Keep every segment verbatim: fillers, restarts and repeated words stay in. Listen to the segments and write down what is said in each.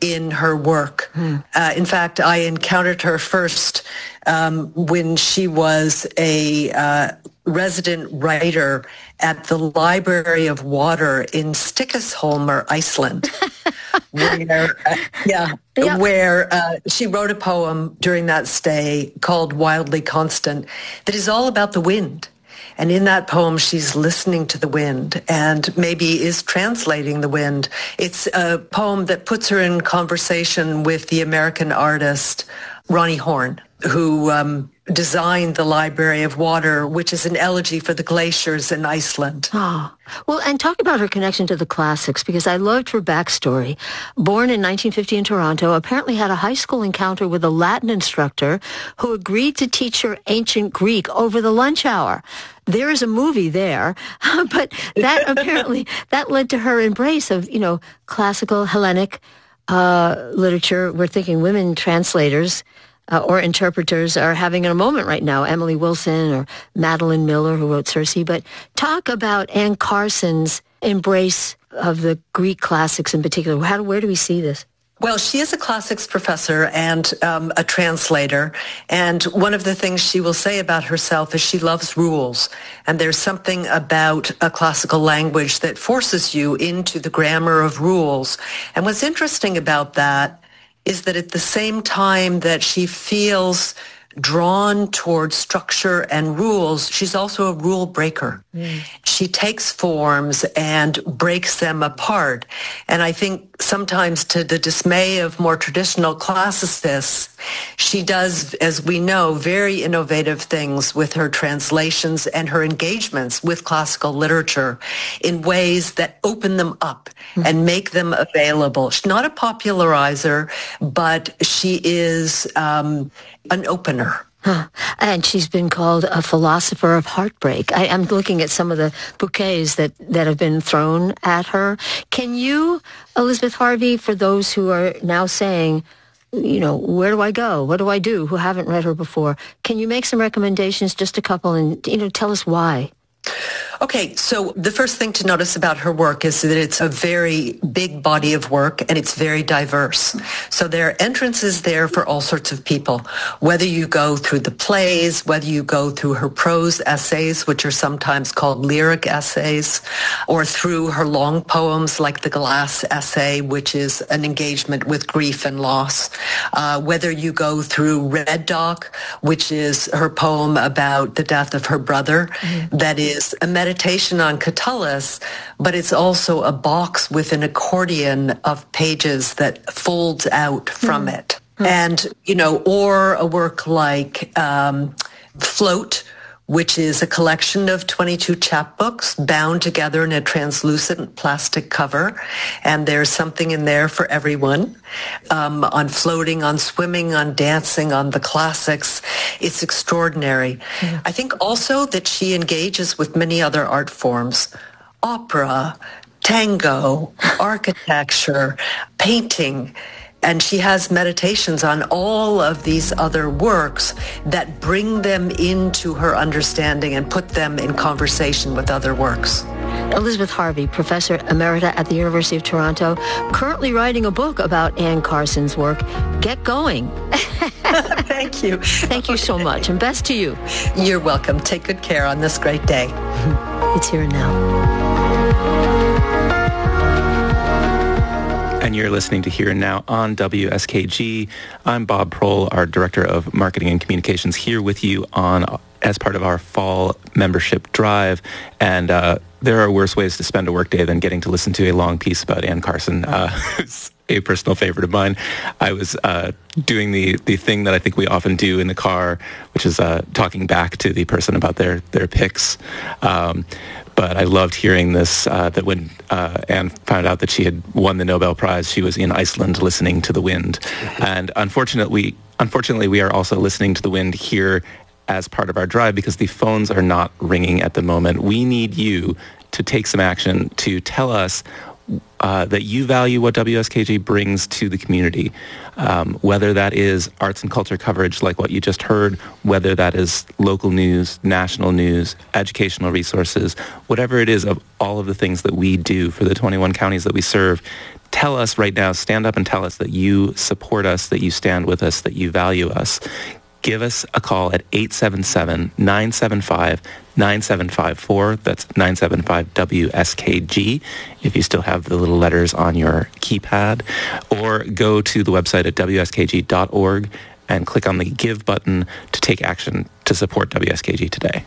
in her work. Hmm. Uh, in fact, I encountered her first um, when she was a uh, resident writer at the Library of Water in Stikisholmer, Iceland, where, uh, yeah, yeah, where uh, she wrote a poem during that stay called Wildly Constant that is all about the wind. And in that poem, she's listening to the wind and maybe is translating the wind. It's a poem that puts her in conversation with the American artist Ronnie Horn, who um, designed the Library of Water, which is an elegy for the glaciers in Iceland. Oh, well, and talk about her connection to the classics, because I loved her backstory. Born in nineteen fifty in Toronto, apparently had a high school encounter with a Latin instructor who agreed to teach her ancient Greek over the lunch hour. There is a movie there, but that apparently, that led to her embrace of, you know, classical Hellenic uh, literature. We're thinking women translators Uh, or interpreters are having a moment right now. Emily Wilson or Madeline Miller, who wrote Circe. But talk about Anne Carson's embrace of the Greek classics in particular. How, where do we see this? Well, she is a classics professor and um, a translator. And one of the things she will say about herself is she loves rules. And there's something about a classical language that forces you into the grammar of rules. And what's interesting about that is that at the same time that she feels drawn towards structure and rules, she's also a rule breaker. Mm. She takes forms and breaks them apart. And I think sometimes to the dismay of more traditional classicists, she does, as we know, very innovative things with her translations and her engagements with classical literature in ways that open them up mm. and make them available. She's not a popularizer, but she is um, an opener. Huh. And she's been called a philosopher of heartbreak. I, I'm looking at some of the bouquets that, that have been thrown at her. Can you, Elizabeth Harvey, for those who are now saying, you know, where do I go? What do I do? Who haven't read her before? Can you make some recommendations, just a couple, and, you know, tell us why? Okay, so the first thing to notice about her work is that it's a very big body of work and it's very diverse. So there are entrances there for all sorts of people, whether you go through the plays, whether you go through her prose essays, which are sometimes called lyric essays, or through her long poems like the Glass Essay, which is an engagement with grief and loss, uh, whether you go through Red Dock, which is her poem about the death of her brother, mm-hmm. that is a meditation on Catullus, but it's also a box with an accordion of pages that folds out from mm. it. Mm. And, you know, or a work like um, Float, which is a collection of twenty-two chapbooks bound together in a translucent plastic cover. And there's something in there for everyone, um, on floating, on swimming, on dancing, on the classics. It's extraordinary. Mm-hmm. I think also that she engages with many other art forms, opera, tango, architecture, painting. And she has meditations on all of these other works that bring them into her understanding and put them in conversation with other works. Elizabeth Harvey, Professor Emerita at the University of Toronto, currently writing a book about Anne Carson's work. Get going. Thank you. Thank you so much, and best to you. You're welcome. Take good care on this great day. It's Here and Now. And you're listening to Here and Now on W S K G. I'm Bob Prohl, our Director of Marketing and Communications, here with you on as part of our fall membership drive. And uh, there are worse ways to spend a workday than getting to listen to a long piece about Anne Carson. Uh, it's a personal favorite of mine. I was uh, doing the, the thing that I think we often do in the car, which is uh, talking back to the person about their, their picks. Um, But I loved hearing this, uh, that when uh, Anne found out that she had won the Nobel Prize, she was in Iceland listening to the wind. And unfortunately, unfortunately, we are also listening to the wind here as part of our drive because the phones are not ringing at the moment. We need you to take some action to tell us uh, that you value what W S K G brings to the community, um, whether that is arts and culture coverage like what you just heard, whether that is local news, national news, educational resources, whatever it is of all of the things that we do for the twenty-one counties that we serve. tell us right now, stand up and tell us that you support us, that you stand with us, that you value us. Give us a call at eight seven seven, nine seven five, nine seven five four. That's nine seven five W S K G if you still have the little letters on your keypad. Or go to the website at W S K G dot org and click on the Give button to take action to support W S K G today.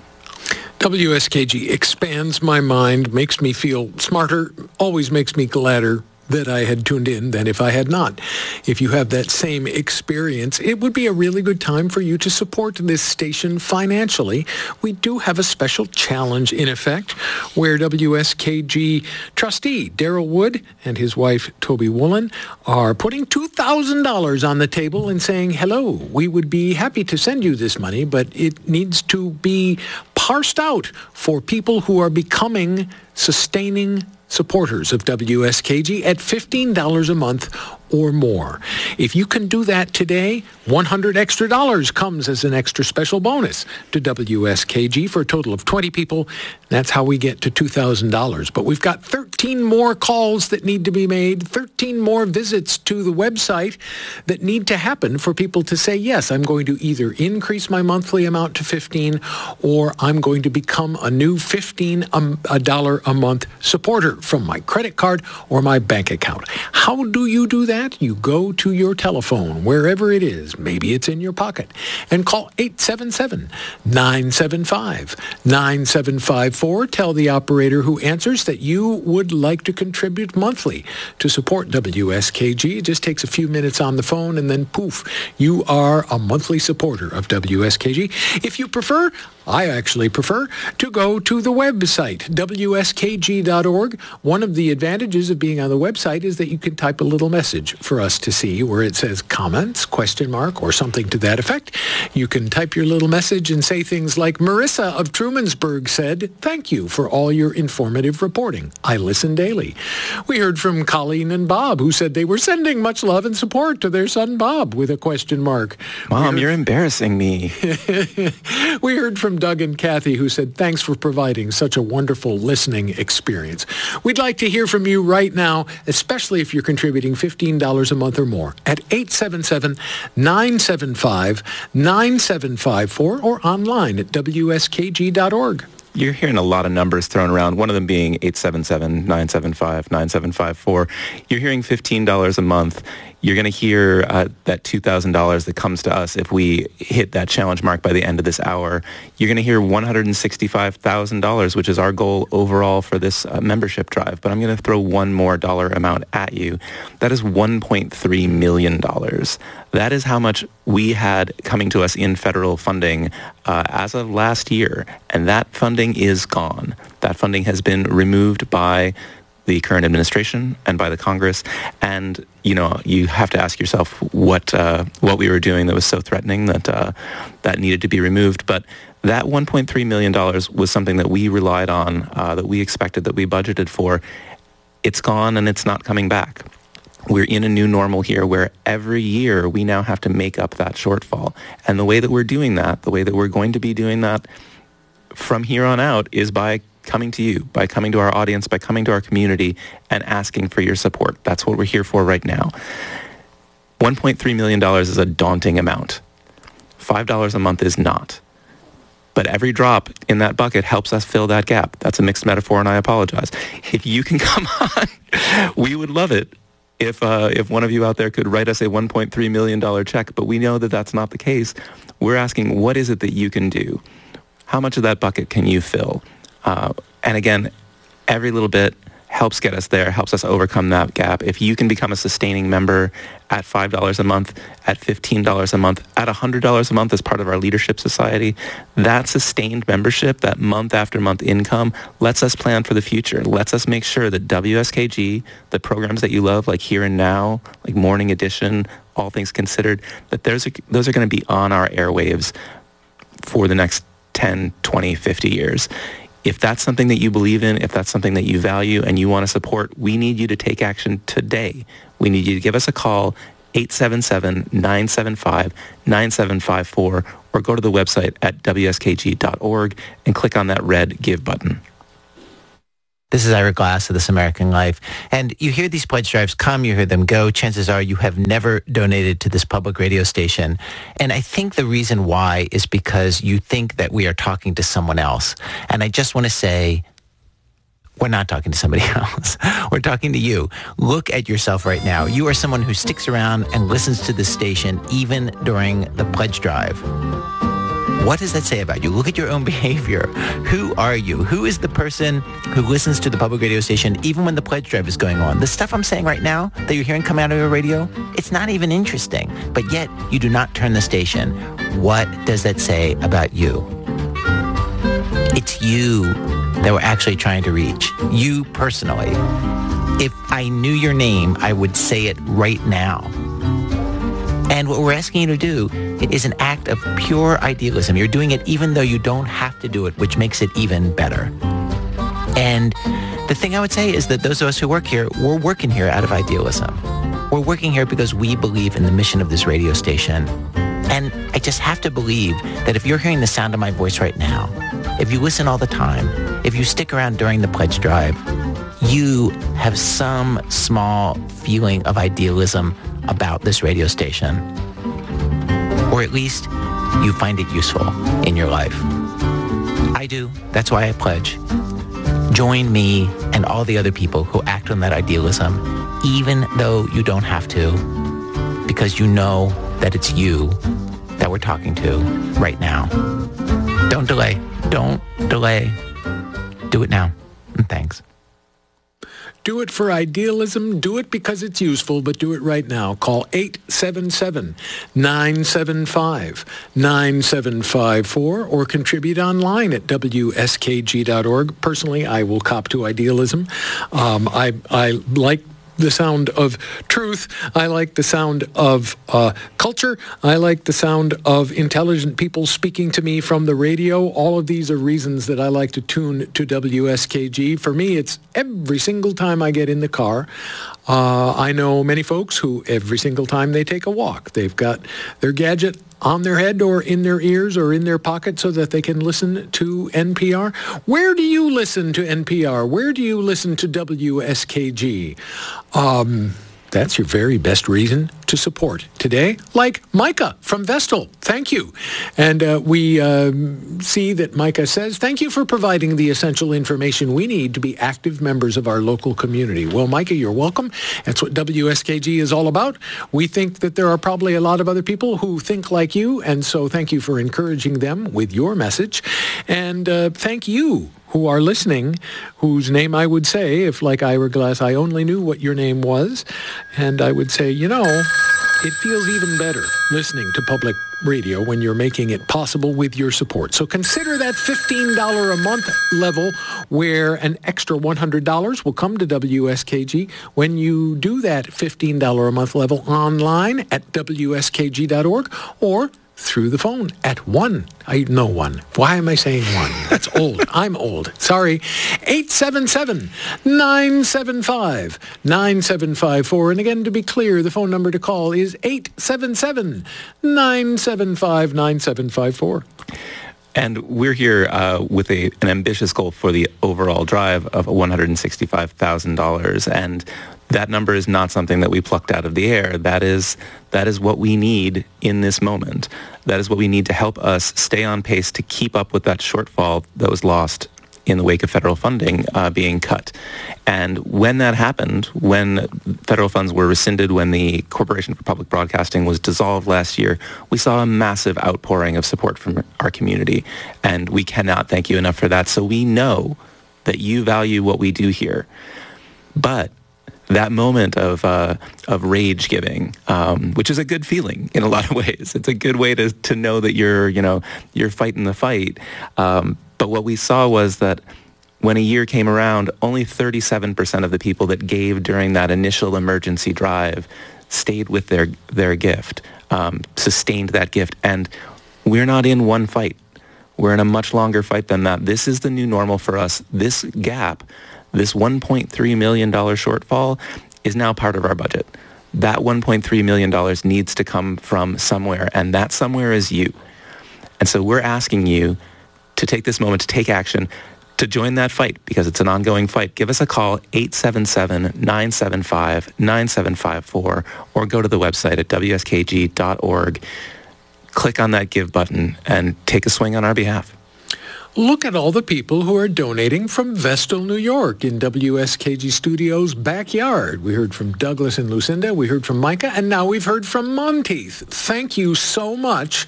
W S K G expands my mind, makes me feel smarter, always makes me gladder that I had tuned in than if I had not. If you have that same experience, it would be a really good time for you to support this station financially. We do have a special challenge in effect where W S K G trustee Daryl Wood and his wife Toby Woolen are putting two thousand dollars on the table and saying, hello, we would be happy to send you this money, but it needs to be parsed out for people who are becoming sustaining supporters of W S K G at fifteen dollars a month or more. If you can do that today, one hundred extra dollars comes as an extra special bonus to W S K G for a total of twenty people. That's how we get to two thousand dollars. But we've got thirteen more calls that need to be made, thirteen more visits to the website that need to happen for people to say, yes, I'm going to either increase my monthly amount to fifteen or I'm going to become a new fifteen dollars a month supporter from my credit card or my bank account. How do you do that? You go to your telephone, wherever it is, maybe it's in your pocket, and call eight seven seven, nine seven five, nine seven five four. Tell the operator who answers that you would like to contribute monthly to support W S K G. It just takes a few minutes on the phone, and then poof, you are a monthly supporter of W S K G. If you prefer, I actually prefer to go to the website, W S K G dot org. One of the advantages of being on the website is that you can type a little message for us to see where it says comments, question mark, or something to that effect. You can type your little message and say things like, Marissa of Trumansburg said, thank you for all your informative reporting. I listen daily. We heard from Colleen and Bob, who said they were sending much love and support to their son Bob with a question mark. Mom, you're embarrassing me. We heard from Doug and Kathy, who said, thanks for providing such a wonderful listening experience. We'd like to hear from you right now, especially if you're contributing fifteen dollars a month or more, at eight seven seven, nine seven five, nine seven five four or online at W S K G dot org. You're hearing a lot of numbers thrown around, one of them being eight seven seven, nine seven five, nine seven five four. You're hearing fifteen dollars a month. You're going to hear uh, that two thousand dollars that comes to us if we hit that challenge mark by the end of this hour. You're going to hear one hundred sixty-five thousand dollars, which is our goal overall for this uh, membership drive. But I'm going to throw one more dollar amount at you. That is one point three million dollars. That is how much we had coming to us in federal funding uh, as of last year. And that funding is gone. That funding has been removed by the current administration and by the Congress. And, you know, you have to ask yourself what uh, what we were doing that was so threatening that uh, that needed to be removed. But that one point three million dollars was something that we relied on, uh, that we expected, that we budgeted for. It's gone and it's not coming back. We're in a new normal here where every year we now have to make up that shortfall. And the way that we're doing that, the way that we're going to be doing that from here on out is by coming to you, by coming to our audience, by coming to our community and asking for your support. That's what we're here for right now. one point three million dollars is a daunting amount. five dollars a month is not. But every drop in that bucket helps us fill that gap. That's a mixed metaphor, and I apologize. If you can come on, we would love it if uh, if one of you out there could write us a one point three million dollars check. But we know that that's not the case. We're asking, what is it that you can do? How much of that bucket can you fill? Uh, and again, every little bit helps get us there, helps us overcome that gap. If you can become a sustaining member at five dollars a month, at fifteen dollars a month, at one hundred dollars a month as part of our Leadership Society, that sustained membership, that month after month income, lets us plan for the future, lets us make sure that W S K G, the programs that you love, like Here and Now, like Morning Edition, All Things Considered, that those are, those are going to be on our airwaves for the next ten, twenty, fifty years. If that's something that you believe in, if that's something that you value and you want to support, we need you to take action today. We need you to give us a call, eight seven seven, nine seven five, nine seven five four, or go to the website at W S K G dot org and click on that red Give button. This is Ira Glass of This American Life. And you hear these pledge drives come, you hear them go. Chances are you have never donated to this public radio station. And I think the reason why is because you think that we are talking to someone else. And I just want to say, we're not talking to somebody else. We're talking to you. Look at yourself right now. You are someone who sticks around and listens to this station even during the pledge drive. What does that say about you? Look at your own behavior. Who are you? Who is the person who listens to the public radio station even when the pledge drive is going on? The stuff I'm saying right now that you're hearing come out of your radio, it's not even interesting, but yet you do not turn the station. What does that say about you? It's you that we're actually trying to reach. You personally. If I knew your name, I would say it right now. And what we're asking you to do is an act of pure idealism. You're doing it even though you don't have to do it, which makes it even better. And the thing I would say is that those of us who work here, we're working here out of idealism. We're working here because we believe in the mission of this radio station. And I just have to believe that if you're hearing the sound of my voice right now, if you listen all the time, if you stick around during the pledge drive, you have some small feeling of idealism about this radio station. Or at least you find it useful in your life. I do. That's why I pledge. Join me and all the other people who act on that idealism, even though you don't have to, because you know that it's you that we're talking to right now. Don't delay. Don't delay. Do it now. And thanks. Do it for idealism. Do it because it's useful, but do it right now. Call eight seven seven, nine seven five, nine seven five four or contribute online at W S K G dot org. Personally, I will cop to idealism. Um, I, I like the sound of truth. I like the sound of uh, culture. I like the sound of intelligent people speaking to me from the radio. All of these are reasons that I like to tune to W S K G. For me, it's every single time I get in the car. Uh, I know many folks who every single time they take a walk, they've got their gadget on their head or in their ears or in their pocket so that they can listen to N P R. Where do you listen to N P R? Where do you listen to W S K G? Um, that's your very best reason to support today, like Micah from Vestal. Thank you. And uh, we uh, see that Micah says, thank you for providing the essential information we need to be active members of our local community. Well, Micah, you're welcome. That's what W S K G is all about. We think that there are probably a lot of other people who think like you, and so thank you for encouraging them with your message. And uh, thank you who are listening, whose name I would say, if like Ira Glass, I only knew what your name was, and I would say, you know, it feels even better listening to public radio when you're making it possible with your support. So consider that fifteen dollars a month level where an extra one hundred dollars will come to W S K G when you do that fifteen dollars a month level online at W S K G dot org or through the phone at one. I know one. Why am I saying one? That's old. I'm old. Sorry. eight seven seven, nine seven five, nine seven five four. And again, to be clear, the phone number to call is eight seven seven, nine seven five, nine seven five four. And we're here uh, with a, an ambitious goal for the overall drive of one hundred sixty-five thousand dollars. And that number is not something that we plucked out of the air. That is that is what we need in this moment. That is what we need to help us stay on pace to keep up with that shortfall that was lost in the wake of federal funding uh, being cut. And when that happened, when federal funds were rescinded, when the Corporation for Public Broadcasting was dissolved last year, we saw a massive outpouring of support from our community. And we cannot thank you enough for that. So we know that you value what we do here. But that moment of uh, of rage giving, um, which is a good feeling in a lot of ways. It's a good way to to know that you're you know you're fighting the fight. Um, but what we saw was that when a year came around, only thirty-seven percent of the people that gave during that initial emergency drive stayed with their their gift, um, sustained that gift, and we're not in one fight. We're in a much longer fight than that. This is the new normal for us. This gap, this one point three million dollars shortfall is now part of our budget. That one point three million dollars needs to come from somewhere, and that somewhere is you. And so we're asking you to take this moment to take action. to join that fight, because it's an ongoing fight, give us a call, eight seven seven, nine seven five, nine seven five four, or go to the website at W S K G dot org. Click on that Give button and take a swing on our behalf. Look at all the people who are donating from Vestal, New York, in W S K G Studios' backyard. We heard from Douglas and Lucinda. We heard from Micah. And now we've heard from Monteith. Thank you so much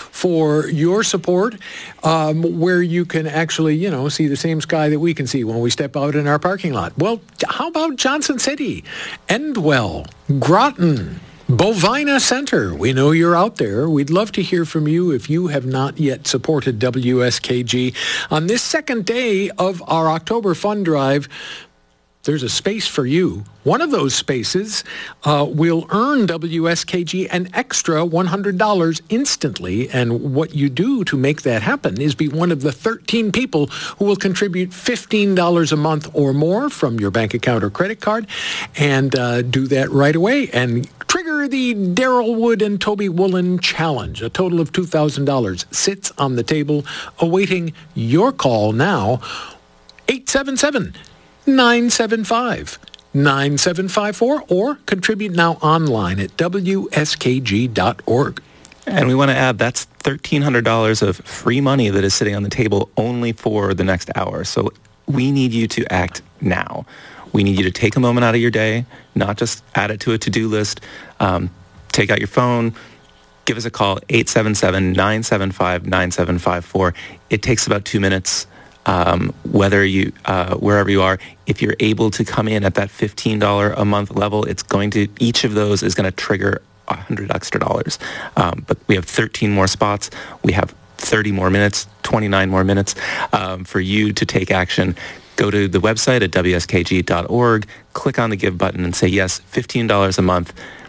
for your support, um, where you can actually, you know, see the same sky that we can see when we step out in our parking lot. Well, how about Johnson City, Endwell, Groton, Bovina Center? We know you're out there. We'd love to hear from you if you have not yet supported W S K G. On this second day of our October Fund Drive, there's a space for you. One of those spaces uh, will earn W S K G an extra one hundred dollars instantly. And what you do to make that happen is be one of the thirteen people who will contribute fifteen dollars a month or more from your bank account or credit card, and uh, do that right away and trigger the Daryl Wood and Toby Woolen Challenge. A total of two thousand dollars sits on the table awaiting your call now. eight seven seven, nine seven five, nine seven five four, or contribute now online at W S K G dot org. And we want to add, that's thirteen hundred dollars of free money that is sitting on the table only for the next hour. So we need you to act now. We need you to take a moment out of your day, not just add it to a to-do list. Um, take out your phone, give us a call, eight seven seven, nine seven five, nine seven five four. It takes about two minutes. Um, whether you, uh, wherever you are, if you're able to come in at that fifteen dollars a month level, it's going to, each of those is going to trigger one hundred extra dollars. Um, but we have thirteen more spots. We have thirty more minutes, twenty-nine more minutes um, for you to take action. Go to the website at W S K G dot org, click on the Give button and say, yes, fifteen dollars a month,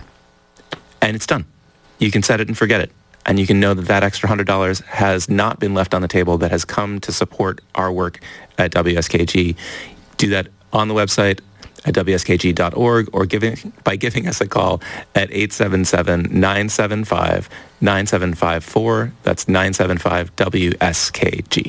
and it's done. You can set it and forget it. And you can know that that extra one hundred dollars has not been left on the table, that has come to support our work at W S K G. Do that on the website at W S K G dot org, or giving, by giving us a call at eight seven seven, nine seven five, nine seven five four. That's nine seven five W S K G.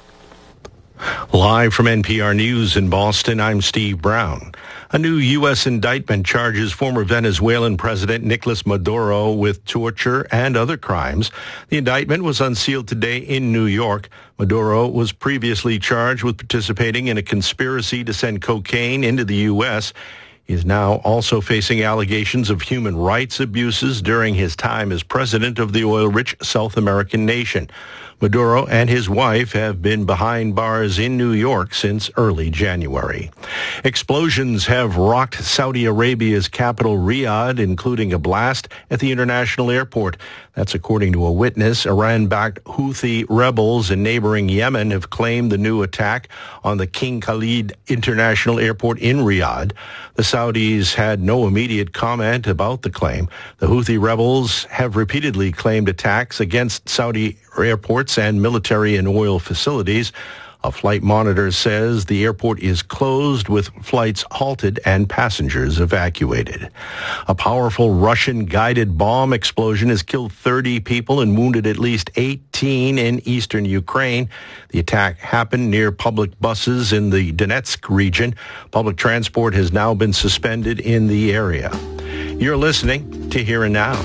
Live from N P R News in Boston, I'm Steve Brown. A new U S indictment charges former Venezuelan President Nicolas Maduro with torture and other crimes. The indictment was unsealed today in New York. Maduro was previously charged with participating in a conspiracy to send cocaine into the U S. He is now also facing allegations of human rights abuses during his time as president of the oil-rich South American nation. Maduro and his wife have been behind bars in New York since early January. Explosions have rocked Saudi Arabia's capital, Riyadh, including a blast at the international airport. That's according to a witness. Iran-backed Houthi rebels in neighboring Yemen have claimed the new attack on the King Khalid International Airport in Riyadh. The Saudis had no immediate comment about the claim. The Houthi rebels have repeatedly claimed attacks against Saudi airports and military and oil facilities. A flight monitor says the airport is closed with flights halted and passengers evacuated. A powerful Russian guided bomb explosion has killed thirty people and wounded at least eighteen in eastern Ukraine. The attack happened near public buses in the Donetsk region. Public transport has now been suspended in the area. You're listening to Here and Now.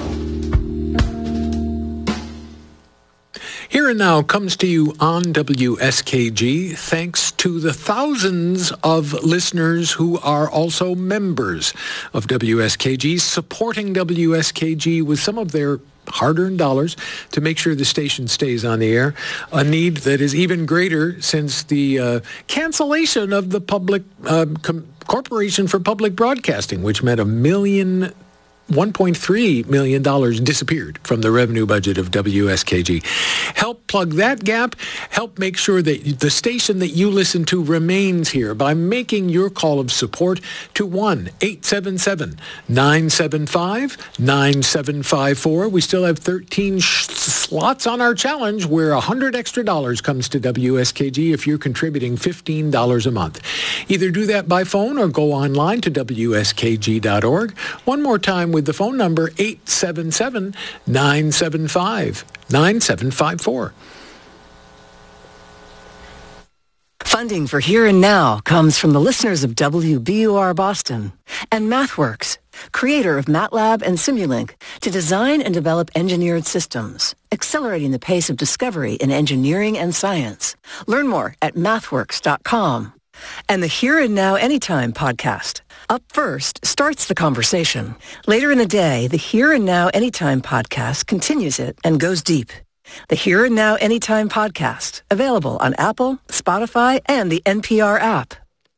Here and Now comes to you on W S K G thanks to the thousands of listeners who are also members of W S K G, supporting W S K G with some of their hard-earned dollars to make sure the station stays on the air, a need that is even greater since the uh, cancellation of the public uh, Com- Corporation for Public Broadcasting, which meant a million one point three million dollars disappeared from the revenue budget of W S K G. Help plug that gap. Help make sure that the station that you listen to remains here by making your call of support to one eight seven seven, nine seven five, nine seven five four. We still have thirteen sh- slots on our challenge where one hundred extra dollars comes to W S K G if you're contributing fifteen dollars a month. Either do that by phone or go online to W S K G dot org. One more time with the phone number, eight seven seven, nine seven five, nine seven five four. Funding for Here and Now comes from the listeners of W B U R Boston and MathWorks, creator of MATLAB and Simulink, to design and develop engineered systems, accelerating the pace of discovery in engineering and science. Learn more at mathworks dot com. And the Here and Now Anytime podcast. Up First starts the conversation. Later in the day, the Here and Now Anytime podcast continues it and goes deep. The Here and Now Anytime podcast, available on Apple, Spotify, and the N P R app.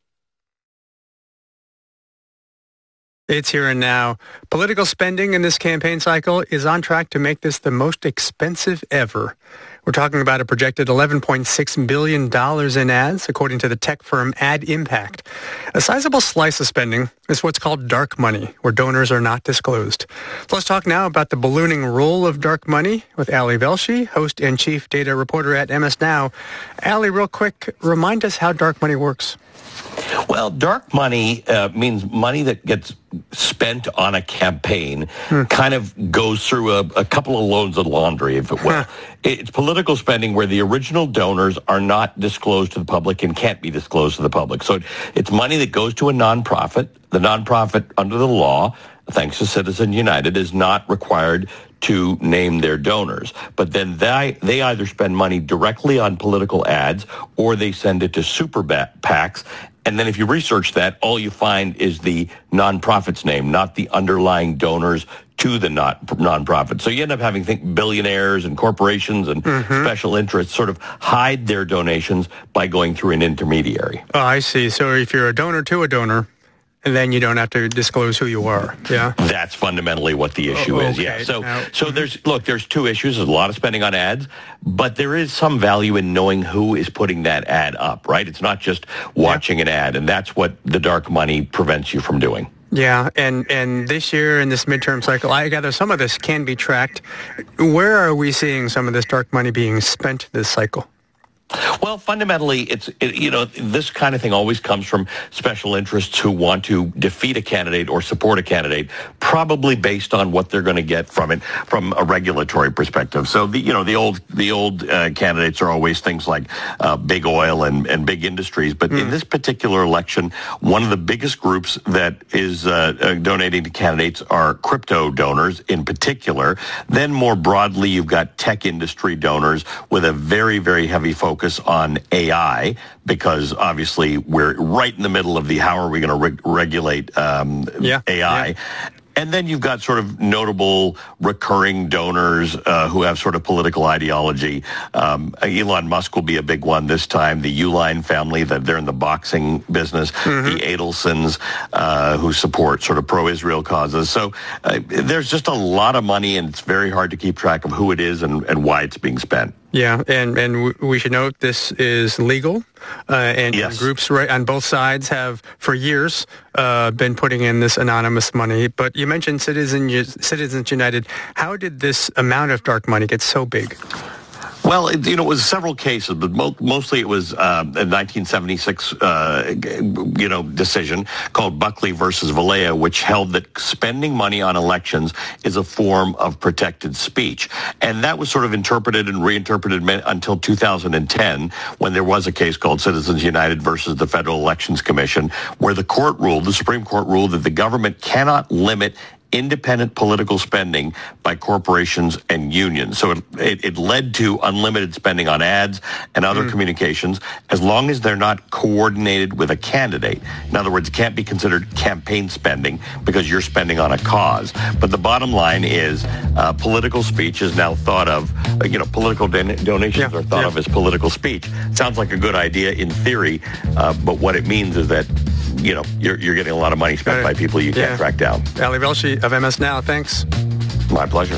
It's Here and Now. Political spending in this campaign cycle is on track to make this the most expensive ever. We're talking about a projected eleven point six billion dollars in ads, according to the tech firm Ad Impact. A sizable slice of spending is what's called dark money, where donors are not disclosed. So let's talk now about the ballooning role of dark money with Ali Velshi, host and chief data reporter at M S Now. Ali, real quick, remind us how dark money works. Well, dark money uh, means money that gets spent on a campaign, hmm. kind of goes through a, a couple of loads of laundry, if it will. Huh. It's political spending where the original donors are not disclosed to the public and can't be disclosed to the public. So it, it's money that goes to a nonprofit. The nonprofit, under the law, thanks to Citizens United, is not required to name their donors. But then they, they either spend money directly on political ads or they send it to super PACs. And then if you research that, all you find is the nonprofit's name, not the underlying donors to the not, nonprofit. So you end up having think billionaires and corporations and mm-hmm. special interests sort of hide their donations by going through an intermediary. Oh, I see. So if you're a donor to a donor, and then you don't have to disclose who you are. Yeah, that's fundamentally what the issue oh, is. okay. Yeah. So, now, so mm-hmm. there's look, there's two issues. There's a lot of spending on ads, but there is some value in knowing who is putting that ad up. Right? It's not just watching yeah. an ad, and that's what the dark money prevents you from doing. Yeah, and, and this year in this midterm cycle, I gather some of this can be tracked. Where are we seeing some of this dark money being spent this cycle? Well, fundamentally, it's, it, you know, this kind of thing always comes from special interests who want to defeat a candidate or support a candidate, probably based on what they're going to get from it from a regulatory perspective. So, the, you know, the old the old uh, candidates are always things like uh, big oil and, and big industries. But mm. in this particular election, one of the biggest groups that is uh, uh, donating to candidates are crypto donors in particular. Then more broadly, you've got tech industry donors with a very, very heavy focus on A I, because obviously we're right in the middle of the how are we going to reg- regulate um, yeah, A I. Yeah. And then you've got sort of notable recurring donors uh, who have sort of political ideology. Um, Elon Musk will be a big one this time. The Uline family, that they're in the boxing business. Mm-hmm. The Adelsons, uh, who support sort of pro-Israel causes. So uh, there's just a lot of money, and it's very hard to keep track of who it is and, and why it's being spent. Yeah, and, and w- we should note this is legal, uh, and yes. groups right on both sides have, for years, uh, been putting in this anonymous money. But you mentioned Citizens, Citizens United. How did this amount of dark money get so big? Well, it, you know, it was several cases, but mo- mostly it was uh, a nineteen seventy-six, uh, you know, decision called Buckley versus Valea, which held that spending money on elections is a form of protected speech. And that was sort of interpreted and reinterpreted until two thousand ten, when there was a case called Citizens United versus the Federal Elections Commission, where the court ruled, the Supreme Court ruled, that the government cannot limit independent political spending by corporations and unions. So it, it, it led to unlimited spending on ads and other mm. communications, as long as they're not coordinated with a candidate. In other words, it can't be considered campaign spending because you're spending on a cause. But the bottom line is uh, political speech is now thought of, uh, you know, political don- donations yeah. are thought yeah. of as political speech. Sounds like a good idea in theory, uh, but what it means is that, you know, you're, you're getting a lot of money spent by people you yeah. can't track down. Ali Velshi of M S Now, thanks. My pleasure.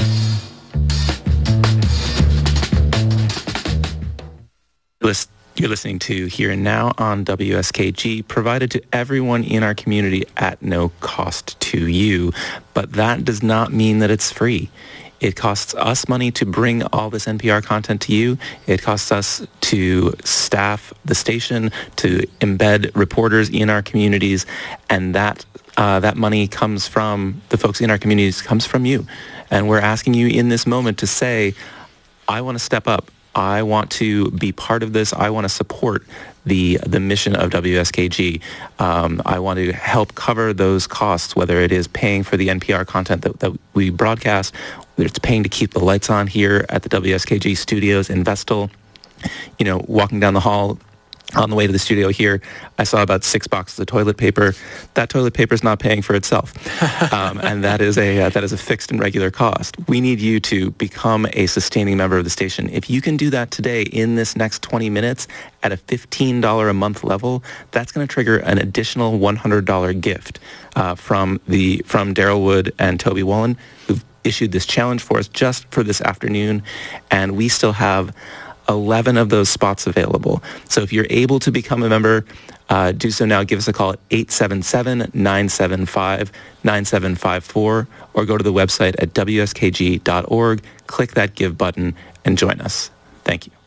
You're listening to Here and Now on W S K G, provided to everyone in our community at no cost to you. But that does not mean that it's free. It costs us money to bring all this N P R content to you. It costs us to staff the station, to embed reporters in our communities, and that uh, that money comes from the folks in our communities, comes from you. And we're asking you in this moment to say, I want to step up. I want to be part of this. I want to support the the mission of W S K G. Um, I want to help cover those costs, whether it is paying for the N P R content that, that we broadcast, whether it's paying to keep the lights on here at the W S K G studios in Vestal. You know, walking down the hall on the way to the studio here, I saw about six boxes of toilet paper. That toilet paper is not paying for itself, um, and that is a uh, that is a fixed and regular cost. We need you to become a sustaining member of the station. If you can do that today in this next twenty minutes at a fifteen dollars a month level, that's going to trigger an additional one hundred dollars gift uh, from the from Daryl Wood and Toby Wallen, who've issued this challenge for us just for this afternoon, and we still have eleven of those spots available. So if you're able to become a member, uh, do so now. Give us a call at eight seven seven, nine seven five, nine seven five four or go to the website at W S K G dot org, click that give button, and join us. Thank you.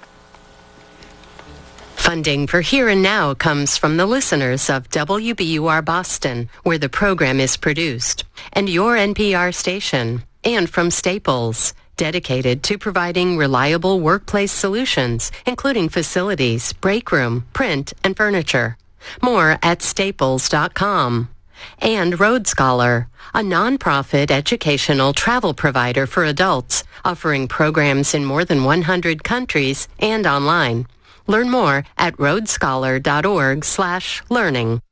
Funding for Here and Now comes from the listeners of W B U R Boston, where the program is produced, and your N P R station, and from Staples, dedicated to providing reliable workplace solutions, including facilities, break room, print, and furniture. More at staples dot com. And Road Scholar, a nonprofit educational travel provider for adults, offering programs in more than one hundred countries and online. Learn more at road scholar dot org slash learning.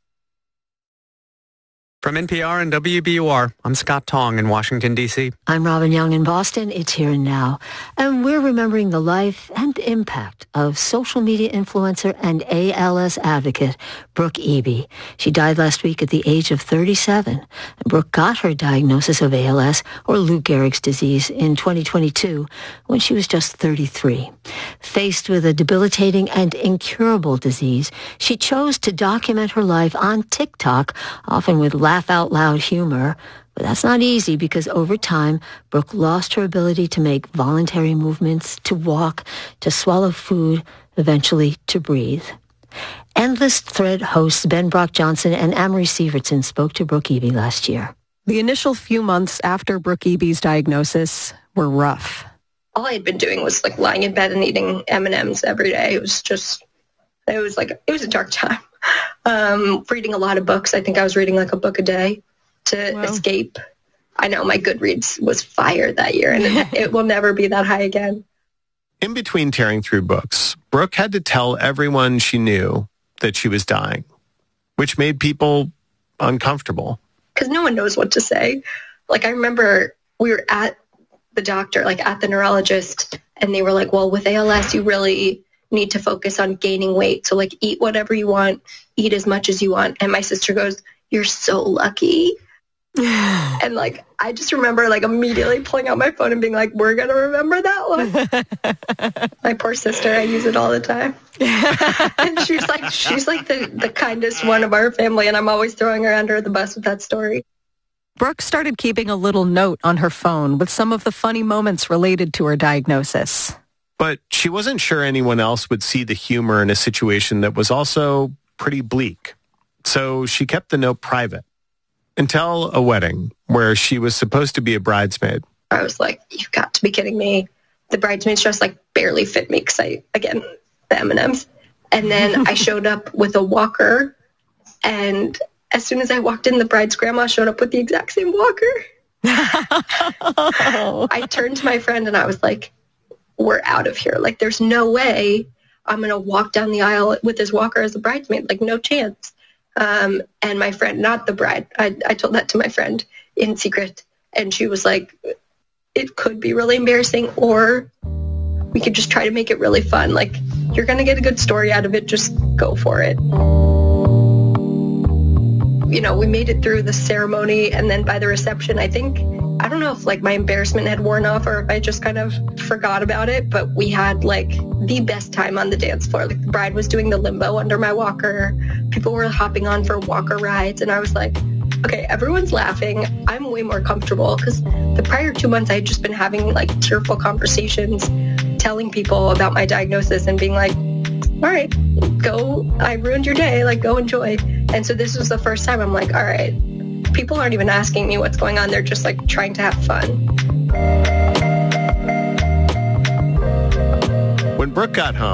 From N P R and W B U R, I'm Scott Tong in Washington, D C I'm Robin Young in Boston. It's Here and Now. And we're remembering the life and impact of social media influencer and A L S advocate, Brooke Eby. She died last week at the age of thirty-seven. Brooke got her diagnosis of A L S, or Lou Gehrig's disease, in twenty twenty-two when she was just thirty-three. Faced with a debilitating and incurable disease, she chose to document her life on TikTok, often with laugh-out-loud humor. But that's not easy because over time, Brooke lost her ability to make voluntary movements, to walk, to swallow food, eventually to breathe. Endless Thread hosts Ben Brock Johnson and Amory Sievertson spoke to Brooke Eby last year. The initial few months after Brooke Eby's diagnosis were rough. All I had been doing was like lying in bed and eating M and M's every day. It was just, it was like, it was a dark time. Um, reading a lot of books. I think I was reading like a book a day to wow. escape. I know my Goodreads was fire that year, and it, it will never be that high again. In between tearing through books, Brooke had to tell everyone she knew that she was dying, which made people uncomfortable. Because no one knows what to say. Like, I remember we were at the doctor, like at the neurologist, and they were like, well, with A L S, you really need to focus on gaining weight. So, like, eat whatever you want, eat as much as you want. And my sister goes, you're so lucky. And, like, I just remember, like, immediately pulling out my phone and being like, we're going to remember that one. My poor sister, I use it all the time. And she's like, she's like the, the kindest one of our family, and I'm always throwing her under the bus with that story. Brooke started keeping a little note on her phone with some of the funny moments related to her diagnosis. But she wasn't sure anyone else would see the humor in a situation that was also pretty bleak. So she kept the note private until a wedding where she was supposed to be a bridesmaid. I was like, you've got to be kidding me. The bridesmaid's dress like barely fit me because I, again, the M and M's. And then I showed up with a walker, and as soon as I walked in, the bride's grandma showed up with the exact same walker. I turned to my friend and I was like, we're out of here. Like, there's no way I'm going to walk down the aisle with this walker as a bridesmaid. Like, no chance. Um, and my friend, not the bride, I, I told that to my friend in secret. And she was like, it could be really embarrassing, or we could just try to make it really fun. Like, you're going to get a good story out of it. Just go for it. You know, we made it through the ceremony, and then by the reception, I think, I don't know if like my embarrassment had worn off or if I just kind of forgot about it, but we had like the best time on the dance floor. Like, the bride was doing the limbo under my walker. People were hopping on for walker rides, and I was like, okay, everyone's laughing. I'm way more comfortable because the prior two months I had just been having like tearful conversations, telling people about my diagnosis and being like, all right, go, I ruined your day, like, go enjoy. And so this was the first time I'm like, all right, people aren't even asking me what's going on. They're just like trying to have fun. When Brooke got home, she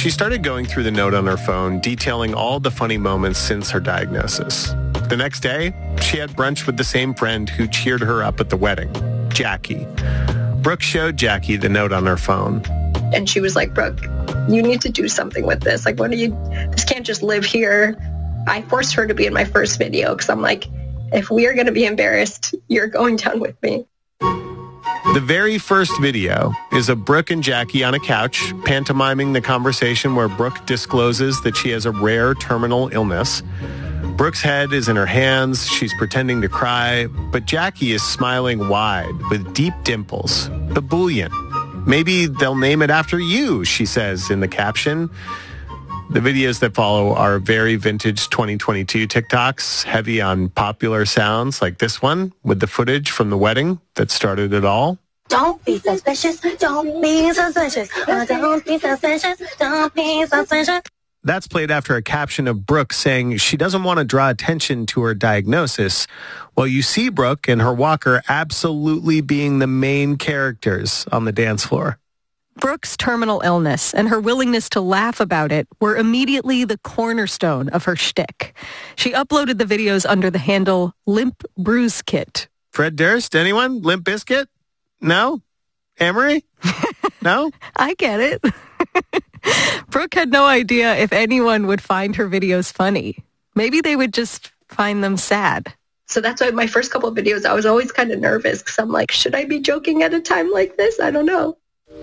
She started going through the note on her phone, detailing all the funny moments since her diagnosis. The next day, she had brunch with the same friend who cheered her up at the wedding, Jackie. Brooke showed Jackie the note on her phone. And she was like, Brooke, you need to do something with this. Like, what are you, this can't just live here. I forced her to be in my first video because I'm like, if we are going to be embarrassed, you're going down with me. The very first video is of Brooke and Jackie on a couch, pantomiming the conversation where Brooke discloses that she has a rare terminal illness. Brooke's head is in her hands. She's pretending to cry, but Jackie is smiling wide with deep dimples. The Bullion. Maybe they'll name it after you, she says in the caption. The videos that follow are very vintage twenty twenty-two TikToks, heavy on popular sounds like this one with the footage from the wedding that started it all. Don't be suspicious, don't be suspicious, oh, don't be suspicious, don't be suspicious. That's played after a caption of Brooke saying she doesn't want to draw attention to her diagnosis. Well, you see Brooke and her walker absolutely being the main characters on the dance floor. Brooke's terminal illness and her willingness to laugh about it were immediately the cornerstone of her shtick. She uploaded the videos under the handle Limp Bruise Kit. Fred Durst, anyone? Limp Bizkit? No? Amory? No? I get it. Brooke had no idea if anyone would find her videos funny. Maybe they would just find them sad. So that's why my first couple of videos, I was always kind of nervous because I'm like, should I be joking at a time like this? I don't know.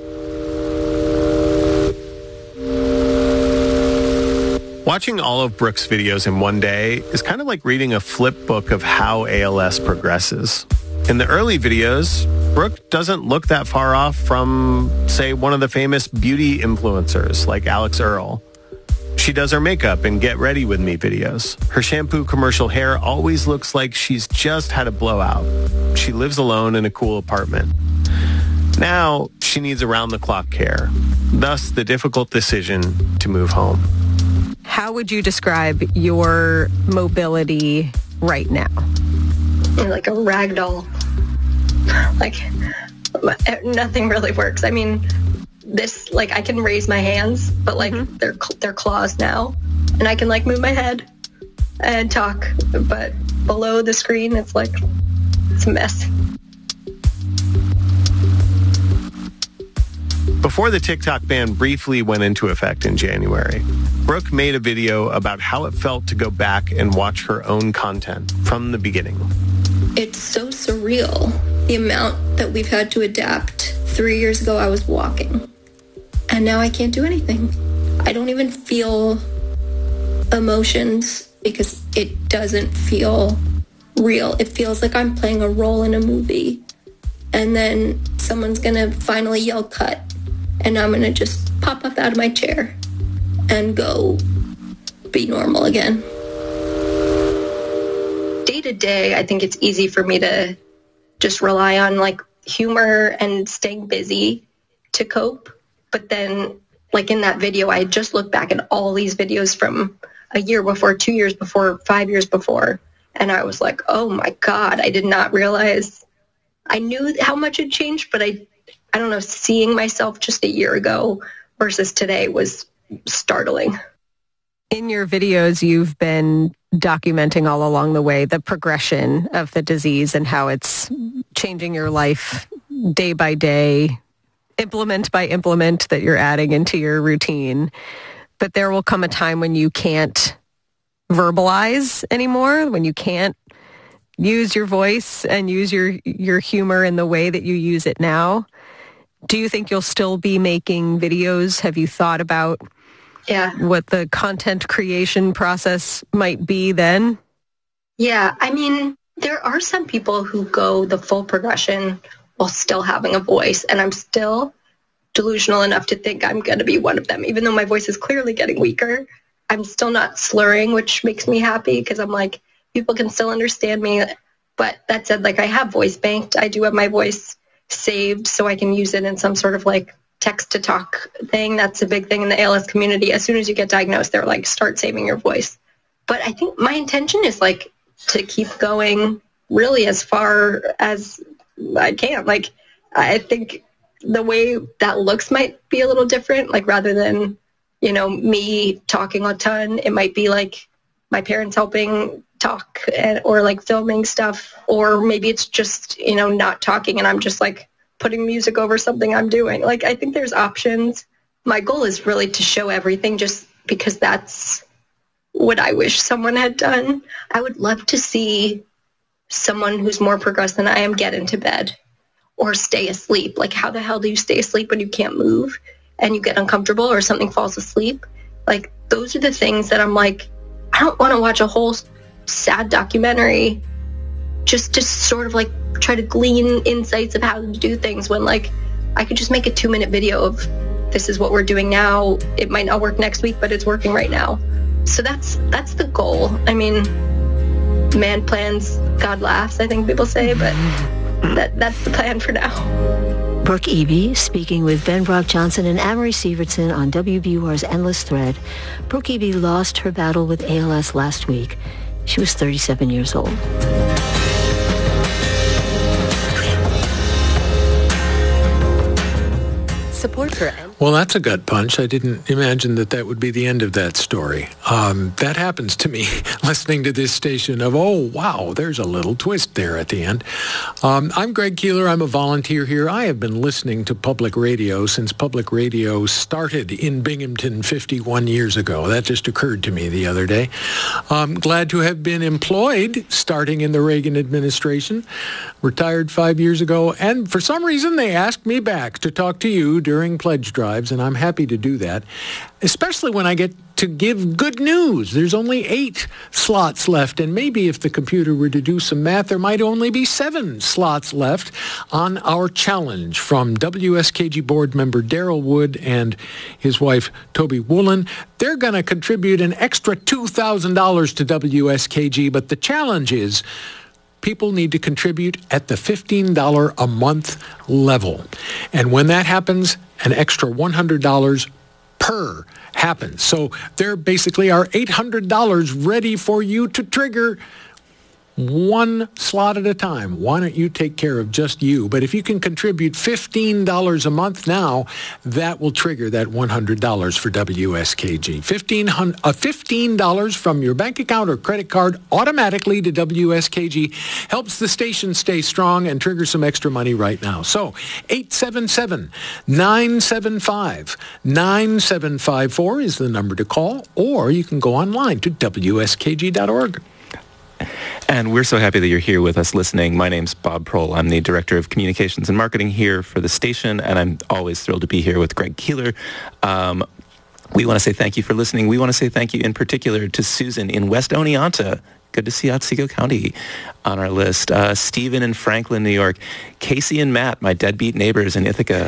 Watching all of Brooke's videos in one day is kind of like reading a flip book of how A L S progresses. In the early videos, Brooke doesn't look that far off from, say, one of the famous beauty influencers like Alex Earle. She does her makeup and get ready with me videos. Her shampoo commercial hair always looks like she's just had a blowout. She lives alone in a cool apartment. Now she needs around-the-clock care, thus the difficult decision to move home. How would you describe your mobility right now? Like a rag doll. Like, nothing really works. I mean, this, like, I can raise my hands, but, like, mm-hmm. they're, they're claws now. And I can, like, move my head and talk. But below the screen, it's, like, it's a mess. Before the TikTok ban briefly went into effect in January, Brooke made a video about how it felt to go back and watch her own content from the beginning. It's so surreal, the amount that we've had to adapt. Three years ago, I was walking, and now I can't do anything. I don't even feel emotions because it doesn't feel real. It feels like I'm playing a role in a movie, and then someone's gonna finally yell cut, and I'm gonna just pop up out of my chair and go be normal again. Day to day, I think it's easy for me to just rely on like humor and staying busy to cope. But then like in that video, I just looked back at all these videos from a year before, two years before, five years before. And I was like, oh my God, I did not realize. I knew how much had changed, but I, I don't know, seeing myself just a year ago versus today was startling. In your videos, you've been documenting all along the way the progression of the disease and how it's changing your life day by day, implement by implement that you're adding into your routine. But there will come a time when you can't verbalize anymore, when you can't use your voice and use your, your humor in the way that you use it now. Do you think you'll still be making videos? Have you thought about Yeah. what the content creation process might be then? Yeah, I mean, there are some people who go the full progression while still having a voice, and I'm still delusional enough to think I'm going to be one of them. Even though my voice is clearly getting weaker, I'm still not slurring, which makes me happy because I'm like, people can still understand me. But that said, like, I have voice banked. I do have my voice saved so I can use it in some sort of like text-to-talk thing. That's a big thing in the A L S community. As soon as you get diagnosed, they're like, start saving your voice. But I think my intention is like to keep going really as far as I can. Like, I think the way that looks might be a little different, like rather than you know, me talking a ton. It might be like my parents helping talk and, or like filming stuff, or maybe it's just, you know, not talking and I'm just like putting music over something I'm doing. Like, I think there's options. My goal is really to show everything just because that's what I wish someone had done. I would love to see someone who's more progressed than I am get into bed or stay asleep. Like, how the hell do you stay asleep when you can't move and you get uncomfortable or something falls asleep? Like, those are the things that I'm like, I don't want to watch a whole sad documentary just to sort of like try to glean insights of how to do things when like I could just make a two minute video of this is what we're doing now. It might not work next week, but it's working right now. So that's that's the goal. I mean, man plans, God laughs, I think people say, but that that's the plan for now. Brooke Eby speaking with Ben Brock Johnson and Amory Sievertson on W B U R's Endless Thread. Brooke Eby lost her battle with A L S last week. She was thirty-seven years old. Support for Well, that's a gut punch. I didn't imagine that that would be the end of that story. Um, that happens to me listening to this station of, oh, wow, there's a little twist there at the end. Um, I'm Greg Keeler. I'm a volunteer here. I have been listening to public radio since public radio started in Binghamton fifty-one years ago. That just occurred to me the other day. I'm glad to have been employed starting in the Reagan administration, retired five years ago, and for some reason they asked me back to talk to you during pledge drives, and I'm happy to do that, especially when I get to give good news. There's only eight slots left, and maybe if the computer were to do some math, there might only be seven slots left on our challenge from W S K G board member Daryl Wood and his wife Toby Woolen. They're going to contribute an extra two thousand dollars to W S K G, but the challenge is people need to contribute at the fifteen dollars a month level. And when that happens, an extra one hundred dollars per happens. So there basically are eight hundred dollars ready for you to trigger one slot at a time. Why don't you take care of just you? But if you can contribute fifteen dollars a month now, that will trigger that one hundred dollars for W S K G. fifteen dollars from your bank account or credit card automatically to W S K G helps the station stay strong and trigger some extra money right now. So eight seven seven, nine seven five, nine seven five four is the number to call, or you can go online to W S K G dot org. And we're so happy that you're here with us listening. My name's Bob Prohl. I'm the Director of Communications and Marketing here for the station, and I'm always thrilled to be here with Greg Keeler. Um, we want to say thank you for listening. We want to say thank you in particular to Susan in West Oneonta. Good to see Otsego County on our list. Uh, Stephen in Franklin, New York. Casey and Matt, my deadbeat neighbors in Ithaca.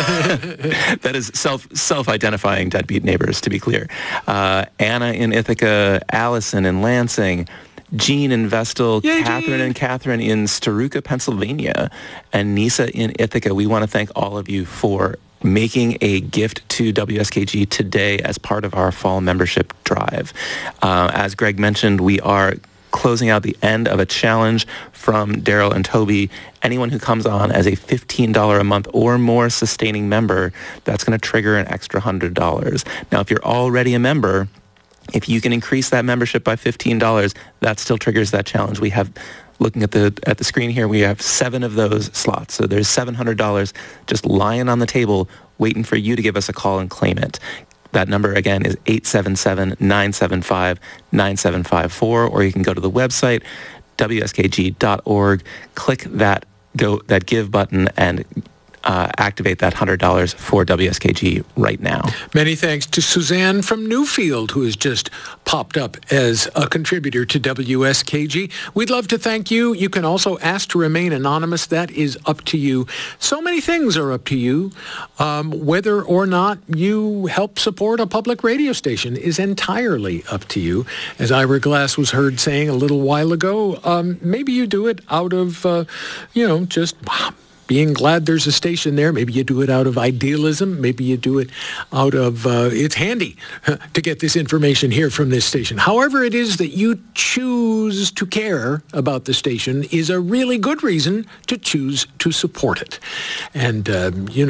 That is self, self-identifying deadbeat neighbors, to be clear. Uh, Anna in Ithaca. Allison in Lansing. Jean in Vestal, Yay, Catherine Jean. and Catherine in Staruka, Pennsylvania, and Nisa in Ithaca. We want to thank all of you for making a gift to W S K G today as part of our fall membership drive. Uh, as Greg mentioned, we are closing out the end of a challenge from Daryl and Toby. Anyone who comes on as a fifteen dollars a month or more sustaining member, that's going to trigger an extra one hundred dollars. Now, if you're already a member, if you can increase that membership by fifteen dollars, that still triggers that challenge. We have, looking at the at the screen here, we have seven of those slots. So there's seven hundred dollars just lying on the table waiting for you to give us a call and claim it. That number, again, is eight seven seven, nine seven five, nine seven five four, or you can go to the website, W S K G dot org, click that go that give button, and Uh, activate that one hundred dollars for W S K G right now. Many thanks to Suzanne from Newfield, who has just popped up as a contributor to W S K G. We'd love to thank you. You can also ask to remain anonymous. That is up to you. So many things are up to you. Um, whether or not you help support a public radio station is entirely up to you. As Ira Glass was heard saying a little while ago, um, maybe you do it out of, uh, you know, just being glad there's a station there. Maybe you do it out of idealism. Maybe you do it out of, uh, it's handy to get this information here from this station. However it is that you choose to care about the station is a really good reason to choose to support it. And, uh, you know,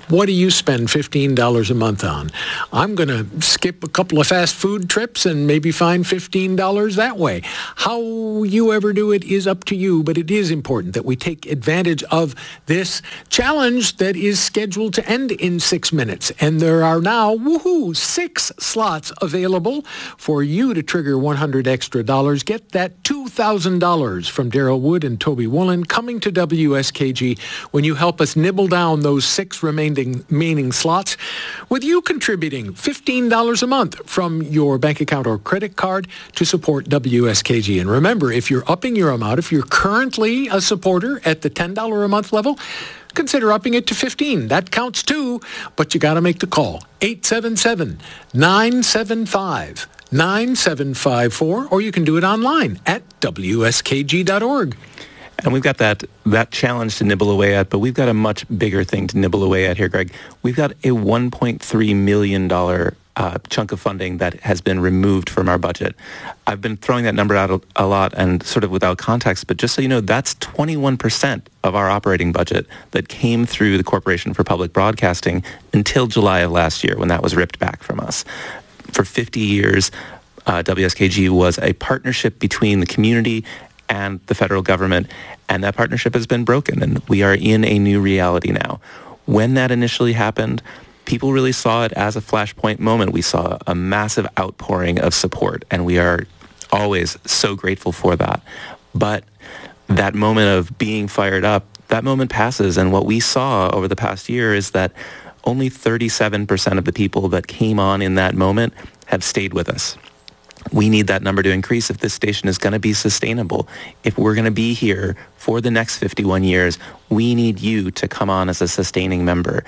What do you spend fifteen dollars a month on? I'm going to skip a couple of fast food trips and maybe find fifteen dollars that way. How you ever do it is up to you, but it is important that we take advantage of this challenge that is scheduled to end in six minutes. And there are now, woohoo, six slots available for you to trigger one hundred extra dollars. Get that two thousand dollars from Daryl Wood and Toby Woolen coming to W S K G when you help us nibble down those six remaining remaining slots, with you contributing fifteen dollars a month from your bank account or credit card to support W S K G. And remember, if you're upping your amount, if you're currently a supporter at the ten dollars a month level, consider upping it to fifteen. That counts too, but you got to make the call. eight seven seven, nine seven five, nine seven five four, or you can do it online at W S K G dot org. And we've got that that challenge to nibble away at, but we've got a much bigger thing to nibble away at here, Greg. We've got a one point three million dollars uh, chunk of funding that has been removed from our budget. I've been throwing that number out a, a lot and sort of without context, but just so you know, that's twenty-one percent of our operating budget that came through the Corporation for Public Broadcasting until July of last year when that was ripped back from us. For fifty years, uh, W S K G was a partnership between the community and the federal government, and that partnership has been broken, and we are in a new reality now. When that initially happened, people really saw it as a flashpoint moment. We saw a massive outpouring of support, and we are always so grateful for that. But that moment of being fired up, that moment passes, and what we saw over the past year is that only thirty-seven percent of the people that came on in that moment have stayed with us. We need that number to increase if this station is going to be sustainable. If we're going to be here for the next fifty-one years, we need you to come on as a sustaining member.